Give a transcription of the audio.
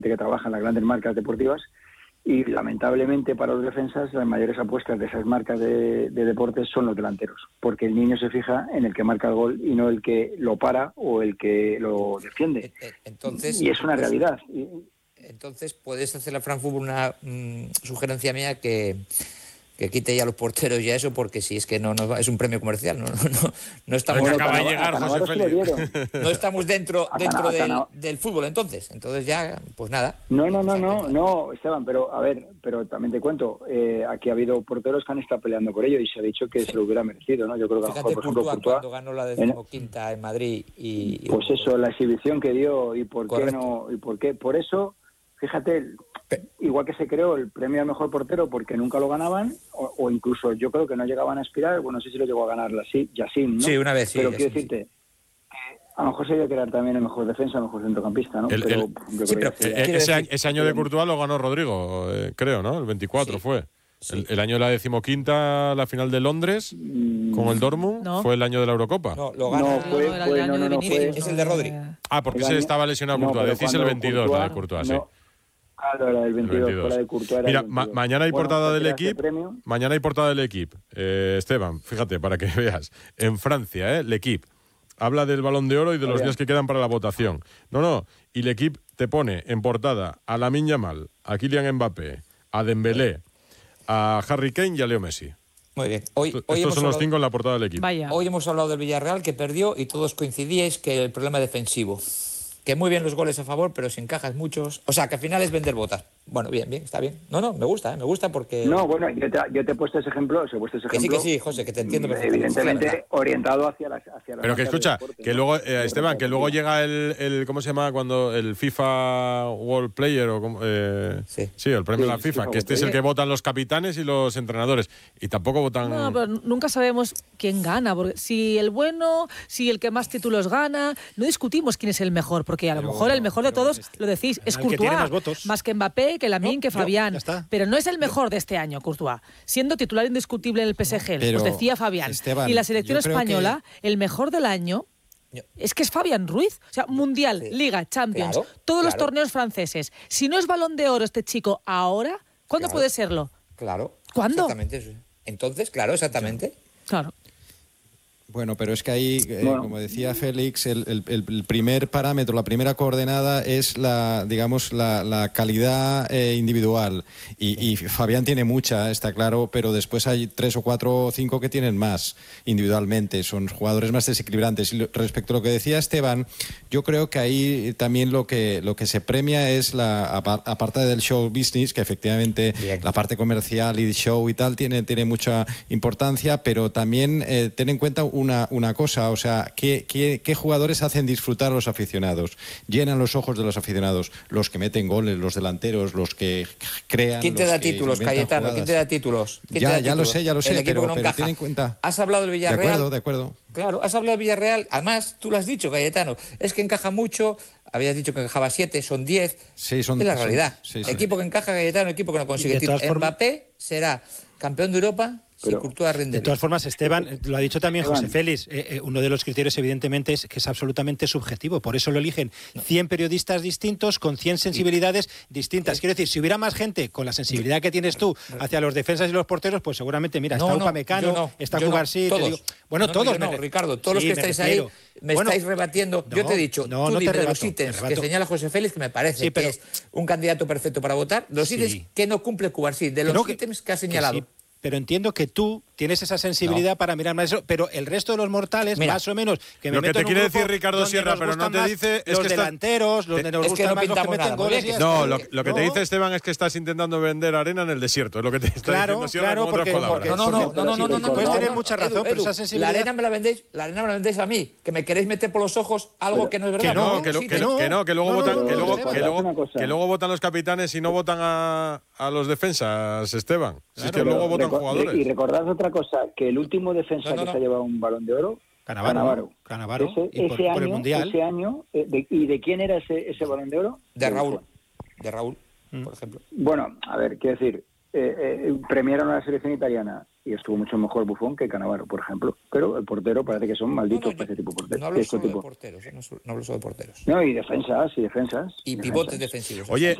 que trabaja en las grandes marcas deportivas, y lamentablemente para los defensas las mayores apuestas de esas marcas de deportes son los delanteros, porque el niño se fija en el que marca el gol y no el que lo para o el que lo defiende. Entonces, y es una realidad. Entonces puedes hacer a Frankfurt una sugerencia mía que quite ya los porteros y eso, porque si es que no es un premio comercial, no estamos, acaba de llegar José Félix. No estamos dentro del fútbol, entonces ya, pues nada. No, Esteban, pero también te cuento, aquí ha habido porteros que han estado peleando por ello y se ha dicho que se lo hubiera merecido, ¿no? Yo creo que fíjate, a lo mejor, por ejemplo, Courtois, cuando ganó la 15ª en Madrid y pues eso, la exhibición que dio y por correcto. qué no, y por qué, por eso, fíjate, igual que se creó el premio al mejor portero porque nunca lo ganaban, o incluso yo creo que no llegaban a aspirar, bueno, no sé si lo llegó a ganar Yassin, ¿no? Sí, una vez, sí. Pero quiero decirte, a lo mejor se iba a crear también el mejor defensa, el mejor centrocampista, ¿no? Ese año de Courtois lo ganó Rodrigo, creo, ¿no? El 24 fue. Sí. El año de la 15ª, la final de Londres, con el Dortmund, fue el año de la Eurocopa. No, lo ganó. Es el de Rodri. Porque se estaba lesionado Courtois. Decís el 22, la de Courtois, sí. Claro, la del 22, fue la de Courtois. Mira, mañana hay portada del Equipo. Mañana hay portada del Equipo. Esteban, fíjate, para que veas. En Francia, el Equipo habla del Balón de Oro y de los días que quedan para la votación. Y el Equipo te pone en portada a Lamine Yamal, a Kylian Mbappé, a Dembélé, a Harry Kane y a Leo Messi. Muy bien. Estos son los 5 en la portada del Equipo. Hoy hemos hablado del Villarreal, que perdió, y todos coincidíais que el problema defensivo. Que muy bien los goles a favor, pero si encajas muchos... O sea, que al final es vender botas. Bueno, bien, está bien. Me gusta porque... No, bueno, yo te he puesto ese ejemplo, Que sí, José, que te entiendo perfectamente. Evidentemente orientado hacia las pero que escucha, deporte, que luego, Esteban, que luego llega el ¿cómo se llama? Cuando el FIFA World Player, o sí, el premio de la FIFA, que este es el que votan los capitanes y los entrenadores. Y tampoco votan... No, pero nunca sabemos quién gana, porque si el que más títulos gana, no discutimos quién es el mejor, porque a lo mejor el mejor de todos, lo decís, es Courtois, más que Mbappé, que Lamine, que Fabián. Pero no es el mejor de este año, Courtois. Siendo titular indiscutible en el PSG, pues decía Fabián. Esteban, y la selección española, el mejor del año, es que es Fabián Ruiz. O sea, Mundial, Liga, Champions, todos los torneos franceses. Si no es Balón de Oro este chico ahora, ¿cuándo puede serlo? Claro. ¿Cuándo? Exactamente. Entonces, claro, exactamente. Claro. Bueno, pero es que ahí, como decía Félix, el primer parámetro, la primera coordenada es la calidad individual. Y Fabián tiene mucha, está claro, pero después hay 3 o 4 o 5 que tienen más individualmente. Son jugadores más desequilibrantes. Y respecto a lo que decía Esteban, yo creo que ahí también lo que se premia es aparte del show business, que efectivamente la parte comercial y show y tal tiene mucha importancia, pero también ten en cuenta una cosa, o sea, ¿qué jugadores hacen disfrutar a los aficionados? Llenan los ojos de los aficionados, los que meten goles, los delanteros, los que crean. ¿Quién te da títulos, Cayetano? ¿Quién te da títulos? Ya lo sé, pero ten en cuenta. Has hablado del Villarreal. De acuerdo. Claro, has hablado del Villarreal. Además, tú lo has dicho, Cayetano. Es que encaja mucho. Habías dicho que encajaba 7, son 10. Sí, son. Es la realidad. Sí. Equipo que encaja, Cayetano, equipo que no consigue títulos. Mbappé será campeón de Europa. De todas formas, Esteban, lo ha dicho también José Félix, uno de los criterios evidentemente es que es absolutamente subjetivo, por eso lo eligen 100 periodistas distintos con 100 sensibilidades distintas. Quiero decir, si hubiera más gente con la sensibilidad que tienes tú hacia los defensas y los porteros, pues seguramente, mira, está Upamecano, está Cubarsí, todos. Todos. Ricardo, todos los que estáis ahí estáis rebatiendo. Yo te he dicho, tú dime de los ítems que señala José Félix, que me parece que es un candidato perfecto para votar, los ítems que no cumple Cubarsí, de los ítems que ha señalado. Pero entiendo que tú tienes esa sensibilidad para mirar más eso, pero el resto de los mortales, más o menos, que me lo que te quiere decir Ricardo Sierra, pero no te dice es los delanteros, donde nos gustan más los que meten goles. No, lo que te dice Esteban es que estás intentando vender arena en el desierto, es lo que te está diciendo Sierra con otras palabras. No, puedes tener mucha razón, pero esa sensibilidad. La arena me la vendéis a mí, que me queréis meter por los ojos algo que no es verdad. Que luego votan los capitanes y no votan a los defensas, Esteban. Si es que luego votan jugadores. Y recordad otra cosa, que el último defensa que se ha llevado un Balón de Oro, Cannavaro. Y por el Mundial. Ese año, ¿y de quién era ese Balón de Oro? De Raúl, por ejemplo. Bueno, a ver, quiero decir, premiaron a la selección italiana y estuvo mucho mejor Buffon que Cannavaro, por ejemplo. Pero el portero parece que son malditos para ese tipo de porteros. No hablo solo de porteros, no hablo solo de porteros. No, y defensas. Y pivotes defensivos. Oye,